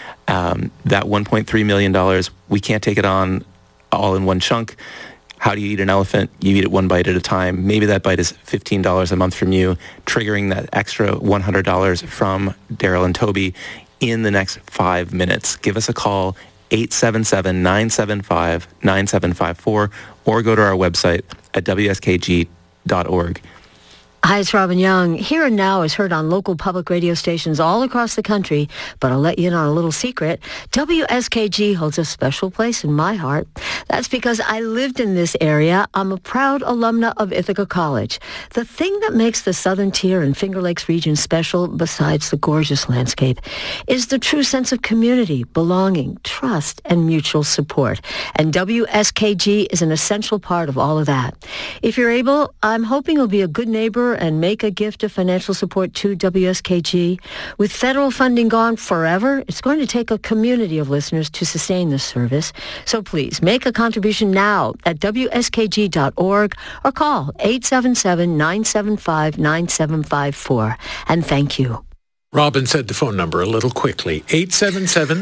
Um, that one point three million dollars, we can't take it on all in one chunk. How do you eat an elephant? You eat it one bite at a time. Maybe that bite is fifteen dollars a month from you, triggering that extra one hundred dollars from Daryl and Toby in the next five minutes. Give us a call, eight seven seven, nine seven five, nine seven five four, or go to our website at W S K G dot org. Hi, it's Robin Young. Here and Now is heard on local public radio stations all across the country, but I'll let you in on a little secret. W S K G holds a special place in my heart. That's because I lived in this area. I'm a proud alumna of Ithaca College. The thing that makes the Southern Tier and Finger Lakes region special, besides the gorgeous landscape, is the true sense of community, belonging, trust, and mutual support. And W S K G is an essential part of all of that. If you're able, I'm hoping you'll be a good neighbor and make a gift of financial support to W S K G. With federal funding gone forever, it's going to take a community of listeners to sustain this service. So please, make a contribution now at W S K G dot org or call eight seven seven, nine seven five, nine seven five four. And thank you. Robin said the phone number a little quickly. eight seven seven,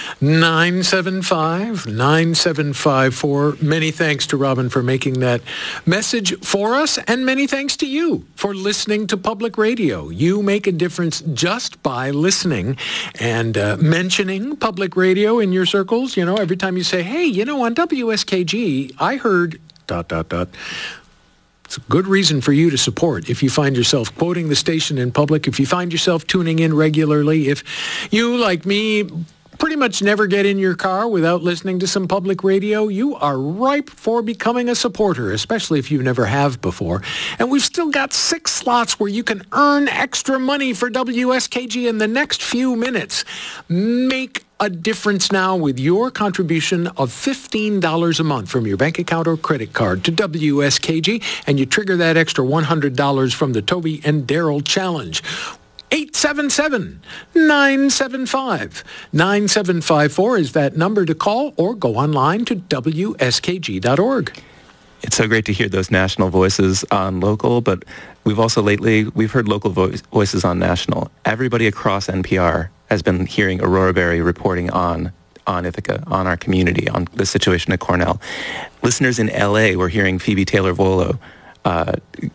nine seven five, nine seven five four. Many thanks to Robin for making that message for us, and many thanks to you for listening to public radio. You make a difference just by listening and uh, mentioning public radio in your circles. You know, every time you say, hey, you know, on W S K G, I heard dot, dot, dot. It's a good reason for you to support if you find yourself quoting the station in public, if you find yourself tuning in regularly, if you, like me, pretty much never get in your car without listening to some public radio, you are ripe for becoming a supporter, especially if you never have before. And we've still got six slots where you can earn extra money for W S K G in the next few minutes. Make a difference now with your contribution of fifteen dollars a month from your bank account or credit card to W S K G, and you trigger that extra one hundred dollars from the Toby and Daryl Challenge. eight seven seven, nine seven five, nine seven five four is that number to call, or go online to W S K G dot org. It's so great to hear those national voices on local, but we've also lately, we've heard local voice, voices on national. Everybody across N P R has been hearing Aurora Berry reporting on on Ithaca, on our community, on the situation at Cornell. Listeners in L A were hearing Phoebe Taylor-Volo uh,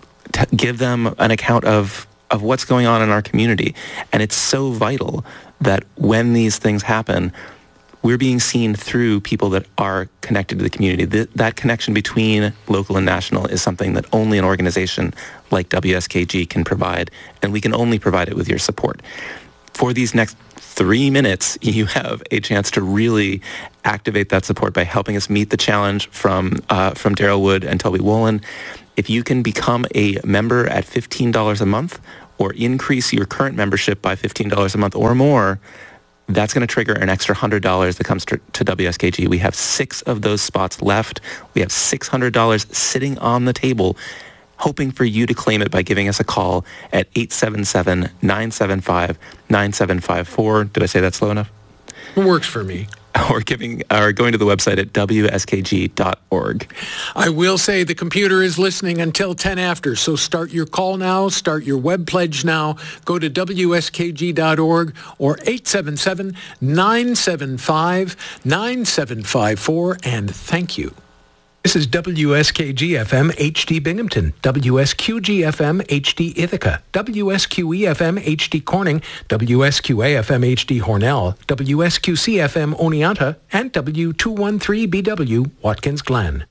t- give them an account of, of what's going on in our community. And it's so vital that when these things happen, we're being seen through people that are connected to the community. Th- that connection between local and national is something that only an organization like W S K G can provide, and we can only provide it with your support. for these next three minutes, you have a chance to really activate that support by helping us meet the challenge from uh, from Daryl Wood and Toby Wolin. If you can become a member at fifteen dollars a month or increase your current membership by fifteen dollars a month or more, that's going to trigger an extra one hundred dollars that comes to, to W S K G. We have six of those spots left. We have six hundred dollars sitting on the table, hoping for you to claim it by giving us a call at eight seven seven, nine seven five, nine seven five four. Did I say that slow enough? It works for me. Or giving, or going to the website at W S K G dot org. I will say the computer is listening until ten after, so start your call now, start your web pledge now. Go to W S K G dot org or eight seven seven, nine seven five, nine seven five four, and thank you. This is W S K G F M H D Binghamton, W S Q G F M H D Ithaca, W S Q E F M H D Corning, W S Q A F M H D Hornell, W S Q C F M Oneonta, and W two one three B W Watkins Glen.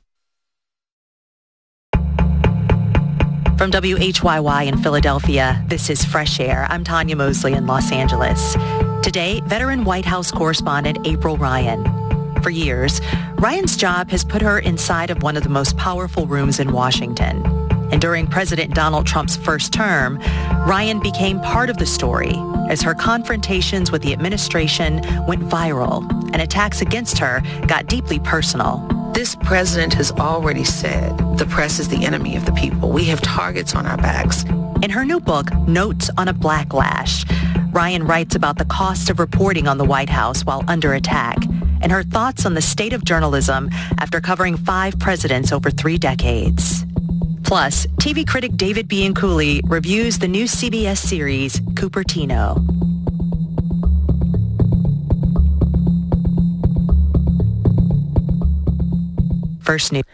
From W H Y Y in Philadelphia, this is Fresh Air. I'm Tanya Mosley in Los Angeles. Today, veteran White House correspondent April Ryan. For years, Ryan's job has put her inside of one of the most powerful rooms in Washington. And during President Donald Trump's first term, Ryan became part of the story as her confrontations with the administration went viral and attacks against her got deeply personal. This president has already said the press is the enemy of the people. We have targets on our backs. In her new book, Notes on a Blacklash, Ryan writes about the cost of reporting on the White House while under attack and her thoughts on the state of journalism after covering five presidents over three decades. Plus, T V critic David Bianculli reviews the new C B S series, Cupertino. First News.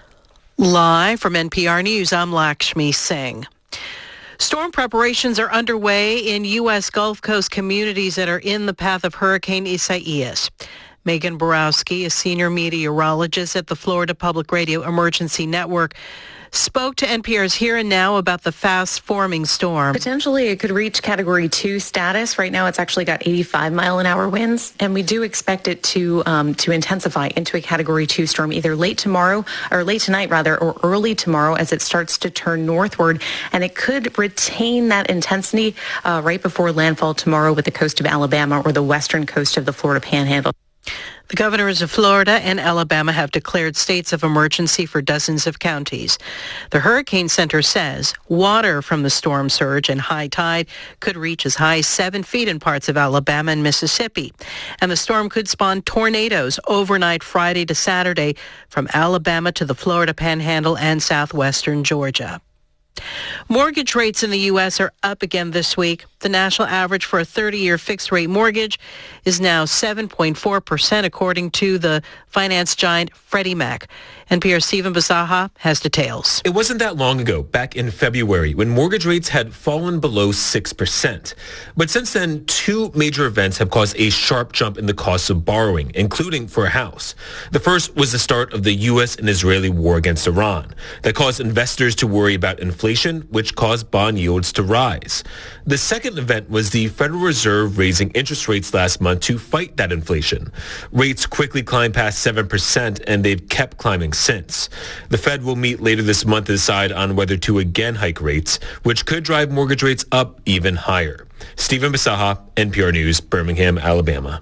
Live from N P R News, I'm Lakshmi Singh. Storm preparations are underway in U S Gulf Coast communities that are in the path of Hurricane Isaias. Megan Borowski, a senior meteorologist at the Florida Public Radio Emergency Network, spoke to N P R's Here and Now about the fast-forming storm. Potentially, it could reach Category two status. Right now, it's actually got eighty-five mile an hour winds, and we do expect it to um, to intensify into a Category two storm either late tomorrow, or late tonight, rather, or early tomorrow as it starts to turn northward, and it could retain that intensity uh, right before landfall tomorrow with the coast of Alabama or the western coast of the Florida Panhandle. The governors of Florida and Alabama have declared states of emergency for dozens of counties. The Hurricane Center says water from the storm surge and high tide could reach as high as seven feet in parts of Alabama and Mississippi. And the storm could spawn tornadoes overnight Friday to Saturday from Alabama to the Florida Panhandle and southwestern Georgia. Mortgage rates in the U S are up again this week. The national average for a thirty-year fixed-rate mortgage is now seven point four percent, according to the finance giant Freddie Mac. N P R's Stephen Basaha has details. It wasn't that long ago, back in February, when mortgage rates had fallen below six percent. But since then, two major events have caused a sharp jump in the cost of borrowing, including for a house. The first was the start of the U S and Israeli war against Iran that caused investors to worry about inflation, which caused bond yields to rise. The second event was the Federal Reserve raising interest rates last month to fight that inflation. Rates quickly climbed past seven percent, and they've kept climbing since. The Fed will meet later this month to decide on whether to again hike rates, which could drive mortgage rates up even higher. Stephen Basaha, N P R News, Birmingham, Alabama.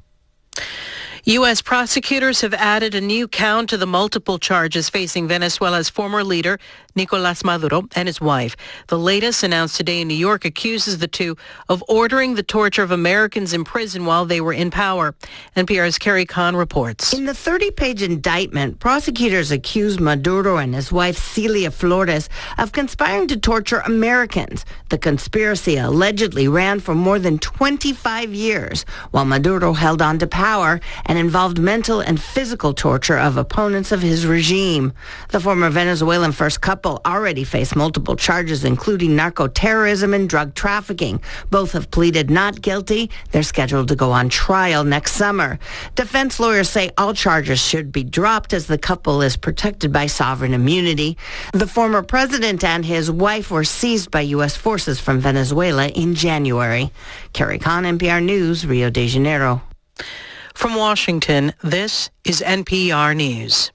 U S prosecutors have added a new count to the multiple charges facing Venezuela's former leader, Nicolás Maduro, and his wife. The latest, announced today in New York, accuses the two of ordering the torture of Americans in prison while they were in power. N P R's Carrie Kahn reports. In the thirty-page indictment, prosecutors accuse Maduro and his wife, Celia Flores, of conspiring to torture Americans. The conspiracy allegedly ran for more than twenty-five years, while Maduro held on to power, and involved mental and physical torture of opponents of his regime. The former Venezuelan first couple couple already face multiple charges, including narco-terrorism and drug trafficking. Both have pleaded not guilty. They're scheduled to go on trial next summer. Defense lawyers say all charges should be dropped as the couple is protected by sovereign immunity. The former president and his wife were seized by U S forces from Venezuela in January. Carrie Kahn, N P R News, Rio de Janeiro. From Washington, this is N P R News.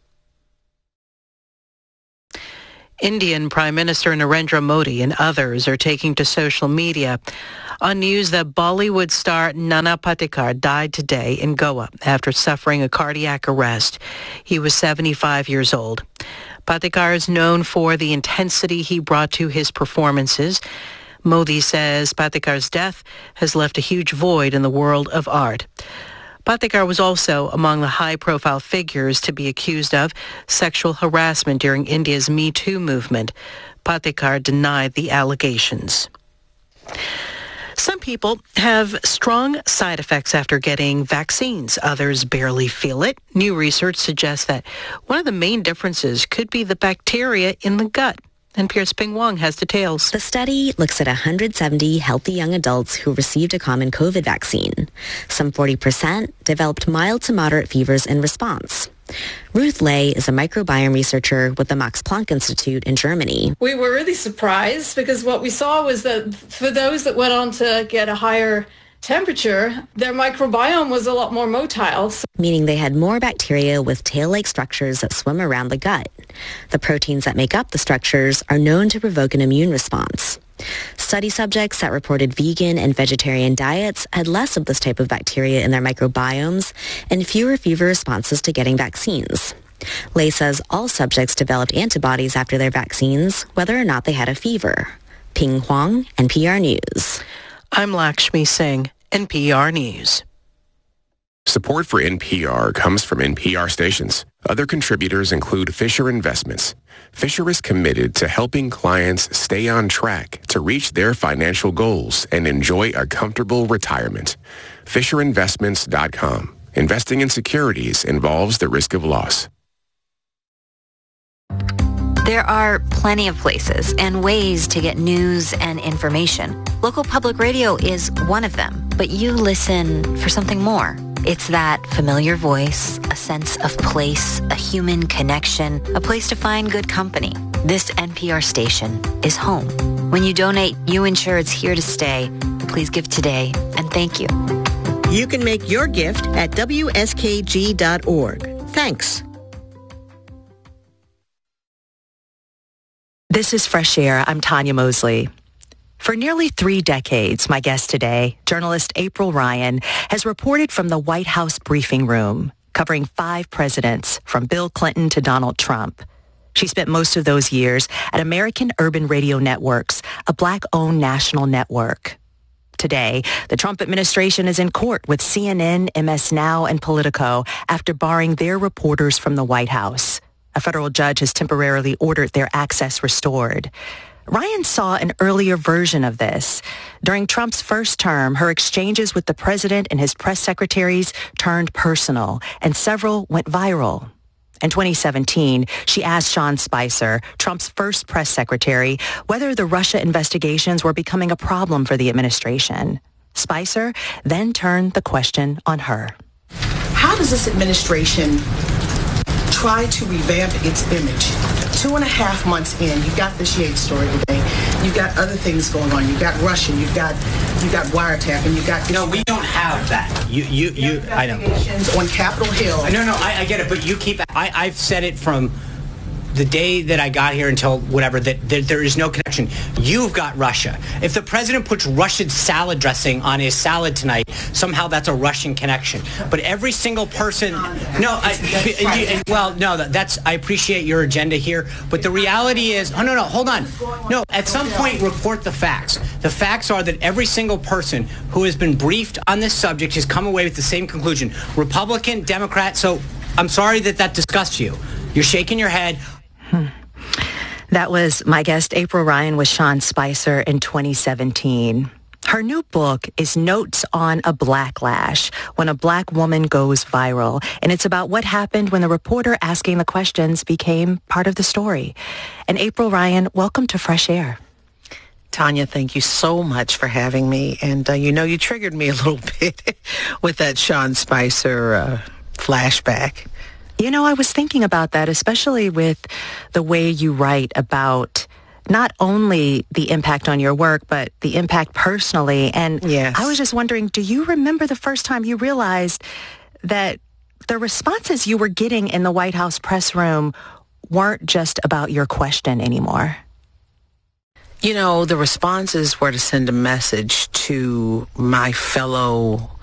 Indian Prime Minister Narendra Modi and others are taking to social media on news that Bollywood star Nana Patekar died today in Goa after suffering a cardiac arrest. He was seventy-five years old. Patekar is known for the intensity he brought to his performances. Modi says Patekar's death has left a huge void in the world of art. Patekar was also among the high-profile figures to be accused of sexual harassment during India's Me Too movement. Patekar denied the allegations. Some people have strong side effects after getting vaccines. Others barely feel it. New research suggests that one of the main differences could be the bacteria in the gut. N P R's Ping Wong has details. The study looks at one hundred seventy healthy young adults who received a common COVID vaccine. Some forty percent developed mild to moderate fevers in response. Ruth Lay is a microbiome researcher with the Max Planck Institute in Germany. We were really surprised because what we saw was that for those that went on to get a higher temperature, their microbiome was a lot more motile. Meaning they had more bacteria with tail-like structures that swim around the gut. The proteins that make up the structures are known to provoke an immune response. Study subjects that reported vegan and vegetarian diets had less of this type of bacteria in their microbiomes and fewer fever responses to getting vaccines. Lay says all subjects developed antibodies after their vaccines, whether or not they had a fever. Ping Huang, N P R News. I'm Lakshmi Singh, N P R News. Support for N P R comes from N P R stations. Other contributors include Fisher Investments. Fisher is committed to helping clients stay on track to reach their financial goals and enjoy a comfortable retirement. Fisher Investments dot com. Investing in securities involves the risk of loss. There are plenty of places and ways to get news and information. Local public radio is one of them, but you listen for something more. It's that familiar voice, a sense of place, a human connection, a place to find good company. This N P R station is home. When you donate, you ensure it's here to stay. Please give today, and thank you. You can make your gift at W S K G dot org. Thanks. This is Fresh Air. I'm Tanya Mosley. For nearly three decades, my guest today, journalist April Ryan, has reported from the White House briefing room, covering five presidents, from Bill Clinton to Donald Trump. She spent most of those years at American Urban Radio Networks, a black-owned national network. Today, the Trump administration is in court with C N N, M S Now, and Politico after barring their reporters from the White House. A federal judge has temporarily ordered their access restored. Ryan saw an earlier version of this. During Trump's first term, her exchanges with the president and his press secretaries turned personal, and several went viral. In twenty seventeen, she asked Sean Spicer, Trump's first press secretary, whether the Russia investigations were becoming a problem for the administration. Spicer then turned the question on her. How does this administration try to revamp its image? Two and a half months in, you've got the Shade story today. You've got other things going on. You've got Russia. You've got you've got wiretap, and you've got no. We don't have that. You you you. you I know. On Capitol Hill. No no. I, I get it, but you keep. I I've said it from the day that I got here until whatever, that, that there is no connection. You've got Russia. If the president puts Russian salad dressing on his salad tonight, somehow that's a Russian connection. But every single person, no, I, well, no, that's, I appreciate your agenda here, but the reality is, oh, no, no, hold on. No, at some point, report the facts. The facts are that every single person who has been briefed on this subject has come away with the same conclusion. Republican, Democrat, so I'm sorry that that disgusts you. You're shaking your head. Hmm. That was my guest, April Ryan, with Sean Spicer in twenty seventeen. Her new book is Notes on a Blacklash, When a Black Woman Goes Viral. And it's about what happened when the reporter asking the questions became part of the story. And April Ryan, welcome to Fresh Air. Tanya, thank you so much for having me. And, uh, you know, you triggered me a little bit with that Sean Spicer uh, flashback. You know, I was thinking about that, especially with the way you write about not only the impact on your work, but the impact personally. And yes. I was just wondering, do you remember the first time you realized that the responses you were getting in the White House press room weren't just about your question anymore? You know, the responses were to send a message to my fellow